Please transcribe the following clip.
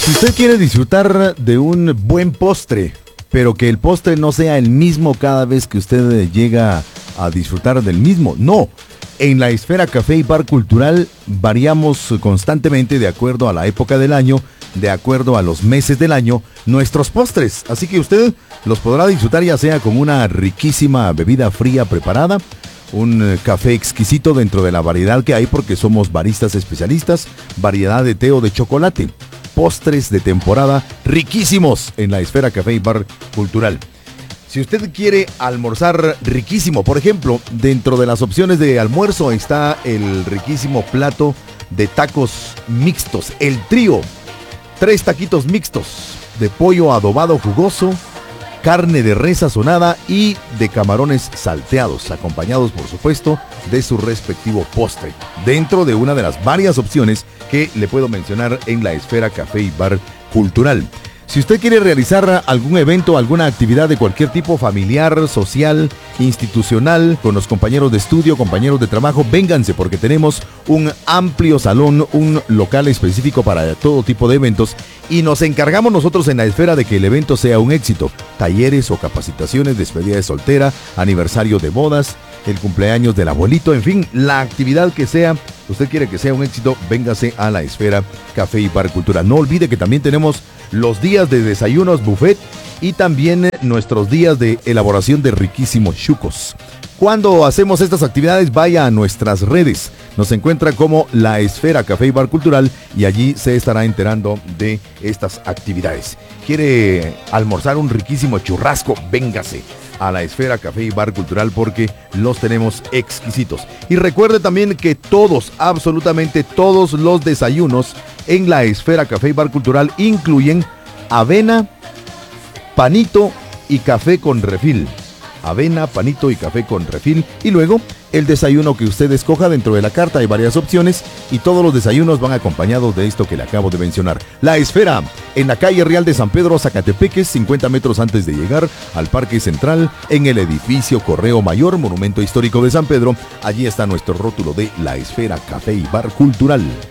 Si usted quiere disfrutar de un buen postre, pero que el postre no sea el mismo cada vez que usted llega a disfrutar del mismo, no. En la Esfera Café y Bar Cultural variamos constantemente de acuerdo a la época del año, de acuerdo a los meses del año, nuestros postres. Así que usted los podrá disfrutar ya sea con una riquísima bebida fría preparada, un café exquisito dentro de la variedad que hay porque somos baristas especialistas, variedad de té o de chocolate. Postres de temporada riquísimos en la Esfera Café y Bar Cultural. Si usted quiere almorzar riquísimo, por ejemplo, dentro de las opciones de almuerzo está el riquísimo plato de tacos mixtos, el trío. 3 taquitos mixtos de pollo adobado jugoso, carne de res sazonada y de camarones salteados, acompañados por supuesto de su respectivo postre, dentro de una de las varias opciones que le puedo mencionar en la Esfera Café y Bar Cultural. Si usted quiere realizar algún evento, alguna actividad de cualquier tipo, familiar, social, institucional, con los compañeros de estudio, compañeros de trabajo, vénganse porque tenemos un amplio salón, un local específico para todo tipo de eventos y nos encargamos nosotros en la Esfera de que el evento sea un éxito. Talleres o capacitaciones, despedida de soltera, aniversario de bodas, el cumpleaños del abuelito, en fin, la actividad que sea, usted quiere que sea un éxito, véngase a la Esfera Café y Bar Cultura. No olvide que también tenemos los días de desayunos buffet y también nuestros días de elaboración de riquísimos chucos. Cuando hacemos estas actividades, vaya a nuestras redes. Nos encuentra como la Esfera Café y Bar Cultural y allí se estará enterando de estas actividades. ¿Quiere almorzar un riquísimo churrasco? Véngase a la Esfera Café y Bar Cultural porque los tenemos exquisitos. Y recuerde también que todos, absolutamente todos los desayunos en la Esfera Café y Bar Cultural incluyen avena, panito y café con refil. Avena, panito y café con refil. Y luego el desayuno que usted escoja dentro de la carta. Hay varias opciones y todos los desayunos van acompañados de esto que le acabo de mencionar. La Esfera, en la calle Real de San Pedro, Zacatepeques, 50 metros antes de llegar al Parque Central, en el edificio Correo Mayor, Monumento Histórico de San Pedro. Allí está nuestro rótulo de la Esfera Café y Bar Cultural.